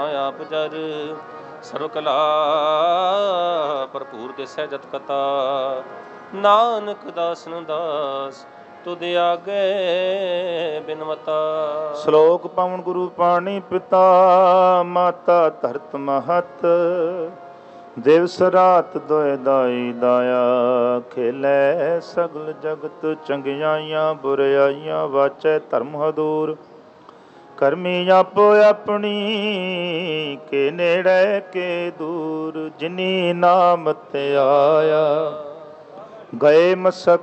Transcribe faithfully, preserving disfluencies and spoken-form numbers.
ਆਪ ਜਰ ਸਰਵ ਕਲਾ ਭਰਪੂਰ ਦਿਸੈ ਜਤ ਕਤਾ। ਨਾਨਕ ਦਾਸਨ ਦਾਸ ਤੁਧ ਆਗੇ ਬਿਨਵਤਾ। ਸ਼ਲੋਕ ਪਵਨ ਗੁਰੂ ਪਾਣੀ ਪਿਤਾ ਮਾਤਾ ਧਰਤ ਮਹਤ। ਦਿਵਸ ਰਾਤ ਦੋਇ ਦਾਈ ਦਾਇਆ ਖੇਲੇ ਸਗਲ ਜਗਤ। ਚੰਗਿਆਈਆਂ ਬੁਰਿਆਈਆਂ ਵਾਚੈ ਧਰਮ ਹਦੂਰ। ਕਰਮੀ ਆਪੋ ਆਪਣੀ ਕੇ ਨੇੜੇ ਕੇ ਦੂਰ। ਜਿਨੀ ਨਾਮ ਤੇ ਆਇਆ ਗਏ ਮਸਕ